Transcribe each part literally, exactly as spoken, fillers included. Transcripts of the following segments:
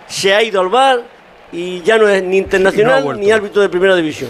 se ha ido al V A R y ya no es ni internacional sí, no ni árbitro de primera división.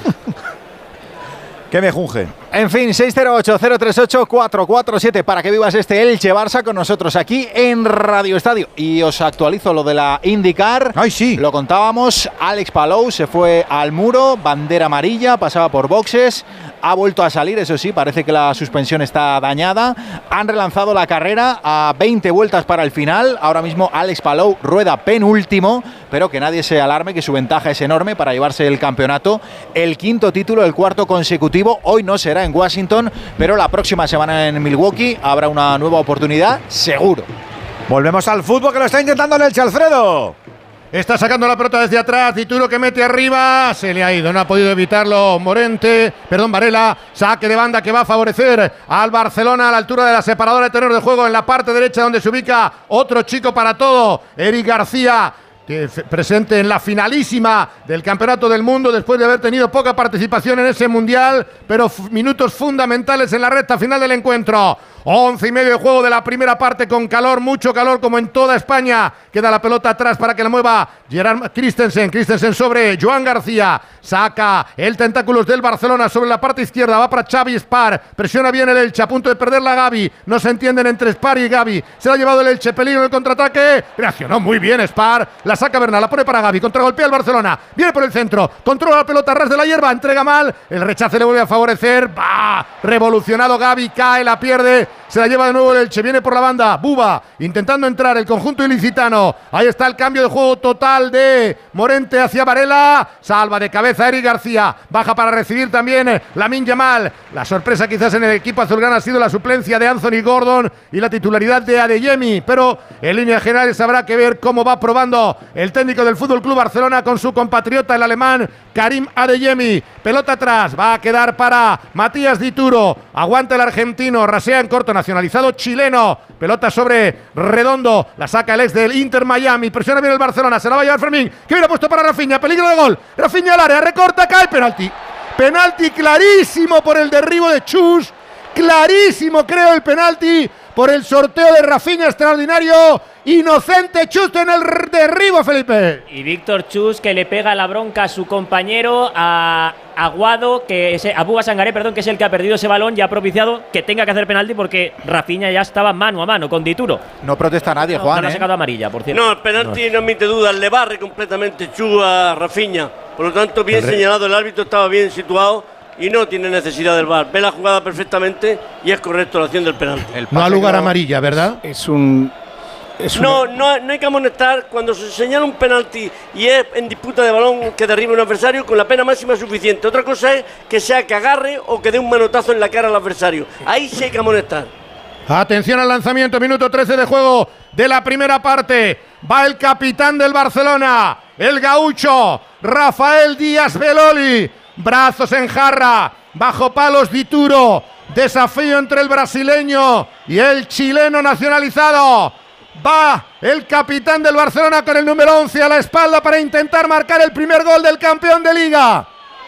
¿Qué me junge? En fin, seis cero ocho, cero tres ocho, cuatro cuatro siete para que vivas este Elche-Barça con nosotros aquí en Radio Estadio. Y os actualizo lo de la IndyCar. ¡Ay, sí! Lo contábamos, Alex Palou se fue al muro, bandera amarilla, pasaba por boxes, ha vuelto a salir, eso sí, parece que la suspensión está dañada. Han relanzado la carrera a veinte vueltas para el final. Ahora mismo Alex Palou rueda penúltimo, pero que nadie se alarme, que su ventaja es enorme para llevarse el campeonato. El quinto título, el cuarto consecutivo. Hoy no será en Washington, pero la próxima semana en Milwaukee habrá una nueva oportunidad, seguro. Volvemos al fútbol, que lo está intentando el Elche, Alfredo. Está sacando la pelota desde atrás, Dituro que mete arriba, se le ha ido, no ha podido evitarlo Morente, perdón, Varela, saque de banda que va a favorecer al Barcelona a la altura de la separadora de terreno de juego en la parte derecha donde se ubica otro chico para todo, Eric García, que presente en la finalísima del Campeonato del Mundo después de haber tenido poca participación en ese Mundial, pero f- minutos fundamentales en la recta final del encuentro. Once y medio de juego de la primera parte con calor, mucho calor como en toda España. Queda la pelota atrás para que la mueva Gerard Christensen. Christensen sobre Joan García. Saca el tentáculos del Barcelona sobre la parte izquierda. Va para Xavi Spar. Presiona bien el Elche. A punto de perderla Gavi. No se entienden entre Spar y Gavi. Se la ha llevado el Elche. Peligro en el contraataque. Reaccionó muy bien Spar. La saca Bernal. La pone para Gavi. Contragolpea el Barcelona. Viene por el centro. Controla la pelota a ras de la hierba. Entrega mal. El rechace le vuelve a favorecer. ¡Bah! Revolucionado Gavi. Cae, la pierde. Se la lleva de nuevo el Elche, viene por la banda, Buba, intentando entrar el conjunto ilicitano. Ahí está el cambio de juego total de Morente hacia Varela. Salva de cabeza Eric García, baja para recibir también Lamine Yamal. La sorpresa quizás en el equipo azulgrana ha sido la suplencia de Anthony Gordon y la titularidad de Adeyemi, pero en líneas generales habrá que ver cómo va probando el técnico del Fútbol Club Barcelona con su compatriota, el alemán Karim Adeyemi. Pelota atrás, va a quedar para Matías Dituro. Aguanta el argentino, rasea en corto, nacionalizado chileno. Pelota sobre Redondo, la saca el ex del Inter Miami. Presiona bien el Barcelona, se la va a llevar Fermín, que viene puesto para Rafinha. Peligro de gol. Rafinha al área, recorta, cae, penalti. Penalti clarísimo por el derribo de Chus. Clarísimo, creo, el penalti por el sorteo de Rafinha extraordinario. Inocente Chus en el derribo, Felipe. Y Víctor Chus, que le pega la bronca a su compañero, a Aguado, que es, a Buba Sangaré, perdón, que es el que ha perdido ese balón y ha propiciado que tenga que hacer penalti porque Rafinha ya estaba mano a mano con Dituro. No protesta nadie, Juan. No, no ¿eh? ha sacado amarilla, por cierto. No, el penalti no, no admite dudas, le barre completamente Chus a Rafinha. Por lo tanto, bien señalado, el árbitro estaba bien situado y no tiene necesidad del V A R. Ve la jugada perfectamente y es correcto la acción del penalti. No ha lugar amarilla, ¿verdad? Es un... Es no, una... no, no hay que amonestar cuando se señala un penalti y es en disputa de balón que derribe un adversario con la pena máxima suficiente. Otra cosa es que sea que agarre o que dé un manotazo en la cara al adversario. Ahí sí hay que amonestar. Atención al lanzamiento, minuto trece de juego de la primera parte. Va el capitán del Barcelona, el gaucho, Rafael Díaz Beloli. Brazos en jarra, bajo palos Dituro. Desafío entre el brasileño y el chileno nacionalizado. Va el capitán del Barcelona con el número once a la espalda para intentar marcar el primer gol del campeón de Liga.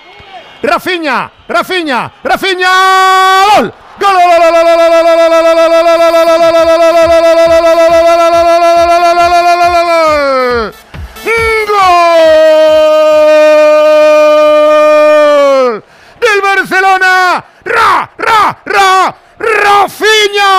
Rafinha, Rafinha, Rafinha, gol. ¡Gol! ¡Del Barcelona! ¡Ra, ra, ra! ¡Rafinha!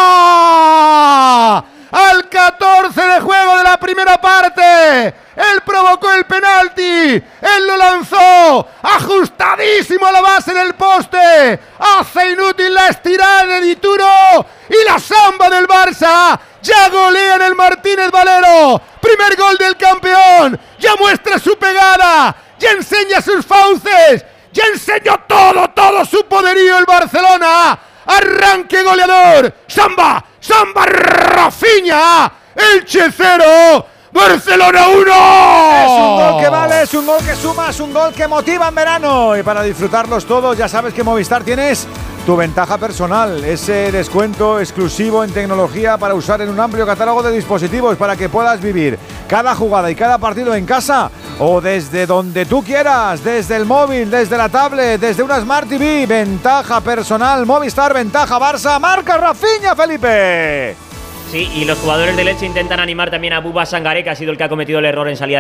Al catorce de juego de la primera parte. Él provocó el penalti. Él lo lanzó. Ajustadísimo a la base del poste. Hace inútil la estirada de Dituro. Y la samba del Barça. Ya golea en el Martínez Valero. Primer gol del campeón. Ya muestra su pegada. Ya enseña sus fauces. Ya enseñó todo, todo su poderío el Barcelona. Arranque goleador. Samba, samba, Rafinha. Elche cero, Barcelona uno. Es un gol que vale, es un gol que suma, es un gol que motiva en verano. Y para disfrutarlos todos, ya sabes que Movistar tienes tu ventaja personal, ese descuento exclusivo en tecnología para usar en un amplio catálogo de dispositivos para que puedas vivir cada jugada y cada partido en casa o desde donde tú quieras, desde el móvil, desde la tablet, desde una Smart T V. Ventaja personal, Movistar, ventaja Barça, marca Rafinha, Felipe. Sí, y los jugadores del Elche intentan animar también a Buba Sangaré, que ha sido el que ha cometido el error en salida